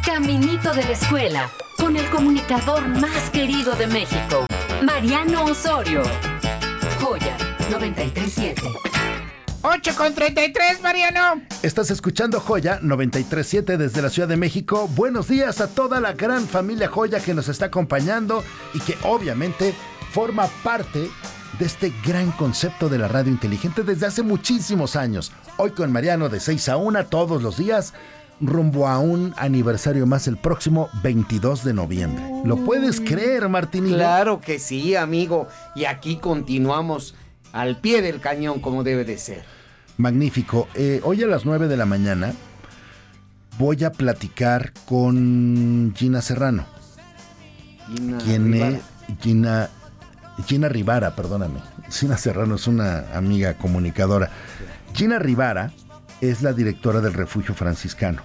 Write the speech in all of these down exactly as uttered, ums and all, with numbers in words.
caminito de la escuela, con el comunicador más querido de México, Mariano Osorio. Joya noventa y tres punto siete. ocho con treinta y tres, Mariano. Estás escuchando Joya noventa y tres punto siete desde la Ciudad de México. Buenos días a toda la gran familia Joya que nos está acompañando y que obviamente forma parte de este gran concepto de la radio inteligente desde hace muchísimos años. Hoy con Mariano de seis a una todos los días, rumbo a un aniversario más el próximo veintidós de noviembre. ¿Lo puedes creer, Martinillo? Claro que sí, amigo. Y aquí continuamos al pie del cañón como debe de ser. Magnífico. Eh, hoy a las nueve de la mañana voy a platicar con Gina Serrano. Gina ¿Quién Rivara. es? Gina, Gina Rivara, perdóname. Gina Serrano es una amiga comunicadora. Gina Rivara es la directora del Refugio Franciscano.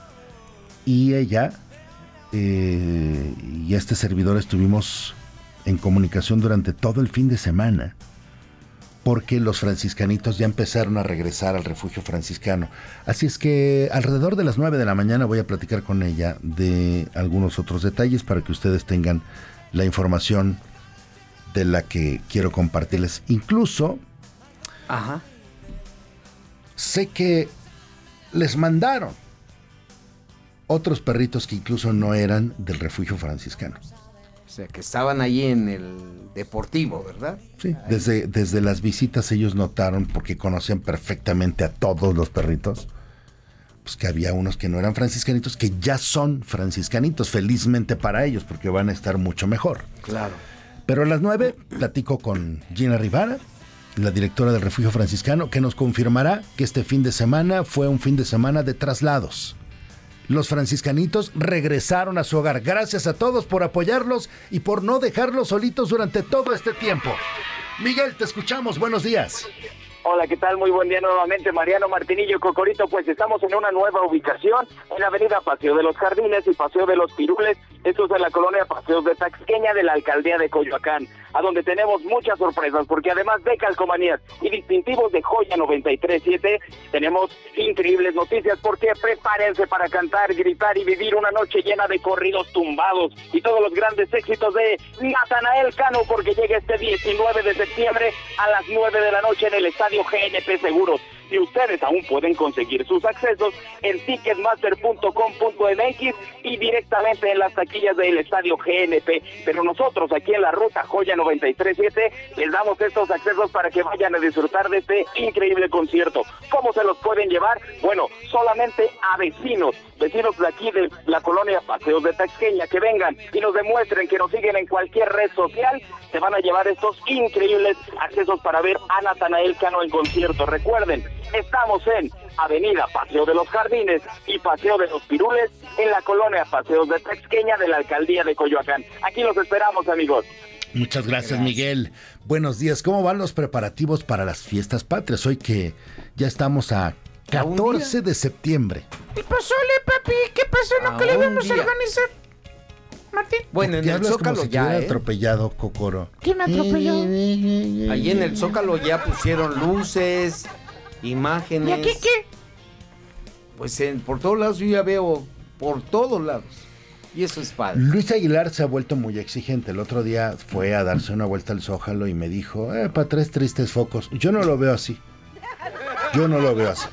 Y ella eh, y este servidor estuvimos en comunicación durante todo el fin de semana, porque los franciscanitos ya empezaron a regresar al Refugio Franciscano. Así es que alrededor de las nueve de la mañana voy a platicar con ella de algunos otros detalles para que ustedes tengan la información de la que quiero compartirles. Incluso, Ajá. sé que les mandaron otros perritos que incluso no eran del Refugio Franciscano. O sea, que estaban allí en el deportivo, ¿verdad? Sí, desde, desde las visitas ellos notaron, porque conocían perfectamente a todos los perritos, pues que había unos que no eran franciscanitos, que ya son franciscanitos, felizmente para ellos, porque van a estar mucho mejor. Claro. Pero a las nueve platico con Gina Rivara, la directora del Refugio Franciscano, que nos confirmará que este fin de semana fue un fin de semana de traslados. Los franciscanitos regresaron a su hogar. Gracias a todos por apoyarlos y por no dejarlos solitos durante todo este tiempo. Miguel, te escuchamos. Buenos días. Hola, ¿qué tal? Muy buen día nuevamente, Mariano, Martinillo, Cocorito. Pues estamos en una nueva ubicación, en la avenida Paseo de los Jardines y Paseo de los Pirules. Esto es en la colonia Paseos de Taxqueña de la alcaldía de Coyoacán, a donde tenemos muchas sorpresas, porque además de calcomanías y distintivos de Joya noventa y tres punto siete, tenemos increíbles noticias, porque prepárense para cantar, gritar y vivir una noche llena de corridos tumbados y todos los grandes éxitos de Natanael Cano, porque llega este diecinueve de septiembre a las nueve de la noche en el estadio G N P Seguros. Y ustedes aún pueden conseguir sus accesos en ticketmaster punto com punto m x y directamente en las taquillas del estadio G N P. Pero nosotros aquí en la ruta Joya noventa y tres punto siete les damos estos accesos para que vayan a disfrutar de este increíble concierto. ¿Cómo se los pueden llevar? Bueno, solamente a vecinos, vecinos de aquí de la colonia Paseos de Taxqueña, que vengan y nos demuestren que nos siguen en cualquier red social, se van a llevar estos increíbles accesos para ver a Natanael Cano en concierto. Recuerden, estamos en Avenida Paseo de los Jardines y Paseo de los Pirules, en la colonia Paseos de Taxqueña de la alcaldía de Coyoacán. Aquí los esperamos, amigos. Muchas gracias, Miguel. Buenos días. ¿Cómo van los preparativos para las fiestas patrias? Hoy que ya estamos a catorce de septiembre. ¿Qué pasó, le, papi? ¿Qué pasó? ¿No A que le un vamos a día. organizar? Martín. Bueno, en ¿Qué el hablas Zócalo como si te ya, hubiera ¿eh? atropellado, Cocoro? ¿Quién me atropelló? Allí en el Zócalo ya pusieron luces, imágenes. ¿Y aquí qué? Pues en, por todos lados yo ya veo, por todos lados. Y eso es padre. Luis Aguilar se ha vuelto muy exigente. El otro día fue a darse una vuelta al Zócalo y me dijo, eh, para tres tristes focos. Yo no lo veo así. Yo no lo veo así.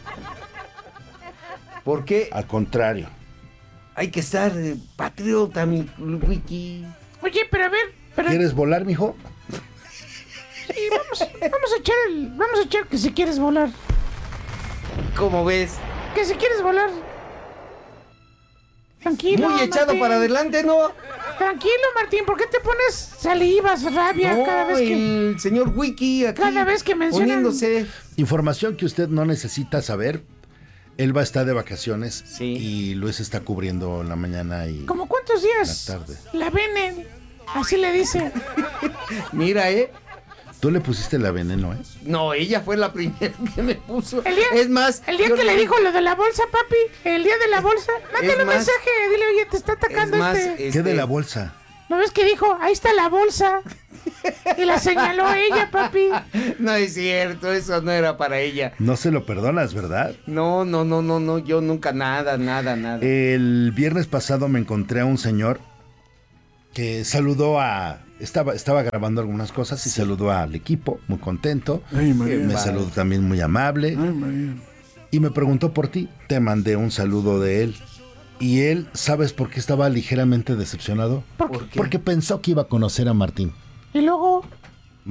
¿Por qué? Al contrario. Hay que estar eh, patriota, mi Wiki. Oye, pero a ver, pero... ¿Quieres volar, mijo? Sí, vamos, vamos a echar el... Vamos a echar que si quieres volar. ¿Cómo ves? Que si quieres volar. Tranquilo, Muy echado Martín. para adelante, ¿no? Tranquilo, Martín, ¿por qué te pones salivas, rabia No, cada vez que... el señor Wiki aquí Cada vez que mencionan- poniéndose. Información que usted no necesita saber. Él va a estar de vacaciones Sí. y Luis está cubriendo la mañana y ¿Cómo cuántos días? la tarde. La venen. Así le dice. Mira, ¿eh? Tú le pusiste la veneno, ¿eh? No, ella fue la primera que me puso. El día, es más, el día yo que le dijo lo de la bolsa, papi, el día de la bolsa, mándale Es un más- mensaje, dile, oye, te está atacando es más, este... ¿Qué este, de la bolsa? ¿No ves que dijo? Ahí está la bolsa. Y la señaló ella, papi. No es cierto, eso no era para ella. No se lo perdonas, ¿verdad? No, no, no, no, no, yo nunca nada, nada, nada. El viernes pasado me encontré a un señor que saludó a... Estaba, estaba grabando algunas cosas y saludó al equipo, muy contento. Ay, María. Me saludó también muy amable. Ay, María. Y me preguntó por ti. Te mandé un saludo de él. Y él, ¿sabes por qué estaba ligeramente decepcionado? ¿Por qué? ¿Por qué? Porque pensó que iba a conocer a Martín. Y luego,